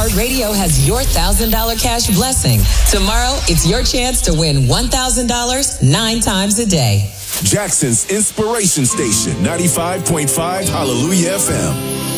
iHeartRadio has your $1,000 cash blessing. Tomorrow, it's your chance to win $1,000 9 times a day. Jackson's Inspiration Station, 95.5 Hallelujah FM.